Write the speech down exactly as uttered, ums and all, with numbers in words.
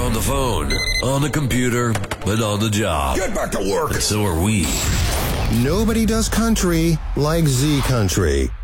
on the phone, on the computer, and on the job. Get back to work. And so are we. Nobody does country like Z Country.